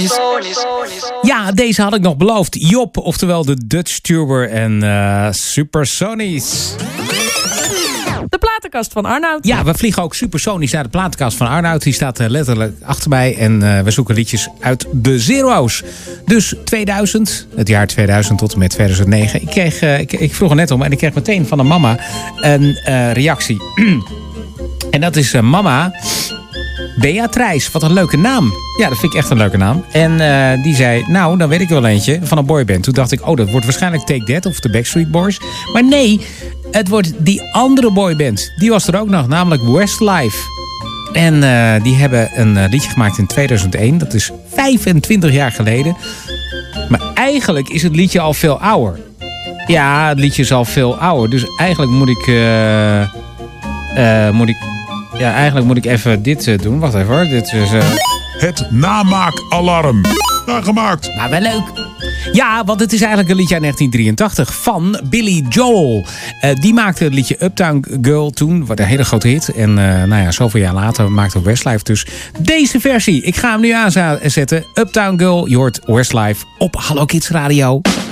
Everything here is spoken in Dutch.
Ja, deze had ik nog beloofd. Job, oftewel de Dutch Tuber en Supersonisch. De platenkast van Arnoud. Ja, we vliegen ook supersonisch naar de platenkast van Arnoud. Die staat letterlijk achter mij. En we zoeken liedjes uit de zero's. Dus 2000, het jaar 2000 tot en met 2009. Ik vroeg er net om en ik kreeg meteen van een mama een reactie. En dat is mama Beatrice. Wat een leuke naam. Ja, dat vind ik echt een leuke naam. En die zei, nou, dan weet ik wel eentje van een boyband. Toen dacht ik, dat wordt waarschijnlijk Take That of de Backstreet Boys. Maar nee, het wordt die andere boyband. Die was er ook nog, namelijk Westlife. En die hebben een liedje gemaakt in 2001. Dat is 25 jaar geleden. Maar eigenlijk is het liedje al veel ouder. Ja, het liedje is al veel ouder. Dus eigenlijk moet ik even dit doen. Wacht even hoor. Dit is het namaakalarm. Nagemaakt. Maar wel leuk. Ja, want het is eigenlijk een liedje uit 1983 van Billy Joel. Die maakte het liedje Uptown Girl toen. Wat een hele grote hit. En zoveel jaar later maakte Westlife dus deze versie. Ik ga hem nu aanzetten. Uptown Girl, je hoort Westlife op Hallo Kids Radio.